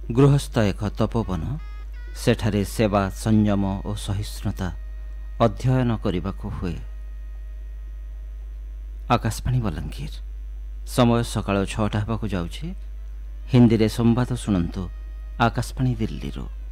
ଗୃହସ୍ଥ ଏକ ତପୋବନ। ସେଠାରେ ସେବା, ସଂଯମ ଓ ସହିଷ୍ଣୁତା ଅଧ୍ୟୟନ କରିବାକୁ ହୁଏ। ଆକାଶବାଣୀ ବଲାଙ୍ଗୀର। ସମୟ ସକାଳ 6ଟା ହେବାକୁ ଯାଉଛି। ହିନ୍ଦୀରେ ସମ୍ବାଦ ଶୁଣନ୍ତୁ ଆକାଶବାଣୀ ଦିଲ୍ଲୀରୁ।